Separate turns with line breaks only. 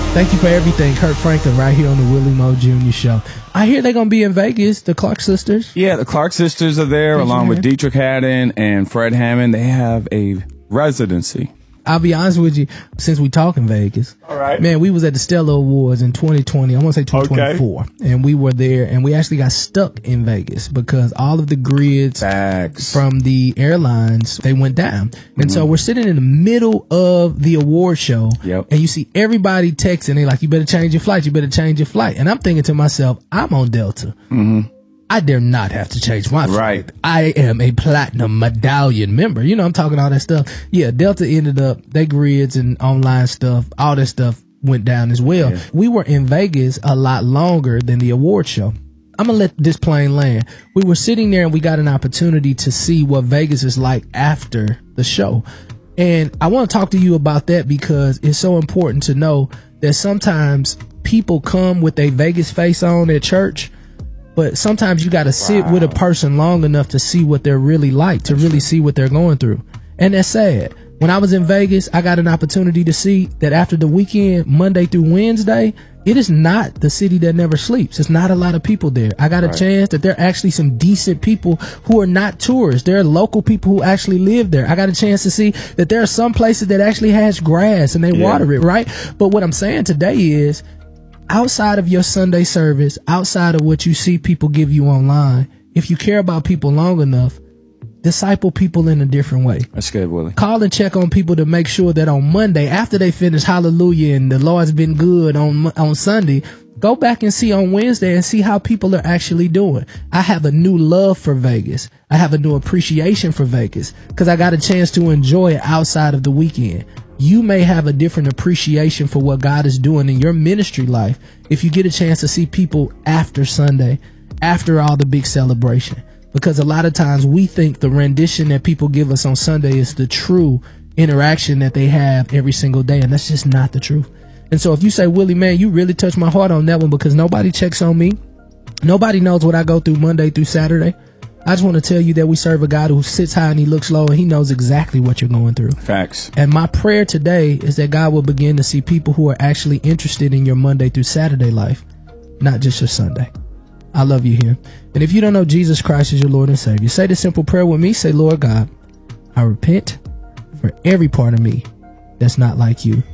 Thank you for everything, Kirk Franklin, right here on the Willie Moe Jr. Show. I hear they're going to be in Vegas, the Clark sisters.
Yeah, the Clark sisters are there, along with Dietrich Haddon and Fred Hammond. They have a residency.
I'll be honest with you, since we talking Vegas.
All right.
Man, we was at the Stella Awards in 2020. I want to say 2024. Okay. And we were there, and we actually got stuck in Vegas because all of the grids from the airlines, they went down. And so we're sitting in the middle of the award show, and you see everybody texting. They're like, you better change your flight. You better change your flight. And I'm thinking to myself, I'm on Delta. I dare not have to change my flight. Right. I am a platinum medallion member. You know, I'm talking all that stuff. Yeah, Delta ended up, they grids and online stuff, all that stuff went down as well. Yeah. We were in Vegas a lot longer than the award show. I'm going to let this plane land. We were sitting there and we got an opportunity to see what Vegas is like after the show. And I want to talk to you about that because it's so important to know that sometimes people come with a Vegas face on at church, but sometimes you got to sit with a person long enough to see what they're really like, to really see what they're going through. And that's sad. When I was in Vegas, I got an opportunity to see that after the weekend, Monday through Wednesday, it is not the city that never sleeps. It's not a lot of people there. I got a chance that there are actually some decent people who are not tourists. There are local people who actually live there. I got a chance to see that there are some places that actually has grass and they water it, right? But what I'm saying today is, outside of your Sunday service, outside of what you see people give you online, if you care about people long enough, disciple people in a different way.
That's good, Willie.
Call and check on people to make sure that on Monday, after they finish hallelujah and the Lord's been good on Sunday, go back and see on Wednesday and see how people are actually doing. I have a new love for Vegas. I have a new appreciation for Vegas because I got a chance to enjoy it outside of the weekend. You may have a different appreciation for what God is doing in your ministry life if you get a chance to see people after Sunday, after all the big celebration. Because a lot of times we think the rendition that people give us on Sunday is the true interaction that they have every single day, and that's just not the truth. And so if you say, Willie, man, you really touched my heart on that one because nobody checks on me. Nobody knows what I go through Monday through Saturday. I just want to tell you that we serve a God who sits high and he looks low and he knows exactly what you're going through.
Facts.
And my prayer today is that God will begin to see people who are actually interested in your Monday through Saturday life, not just your Sunday. I love you here. And if you don't know Jesus Christ as your Lord and Savior, say this simple prayer with me. Say, Lord God, I repent for every part of me that's not like you.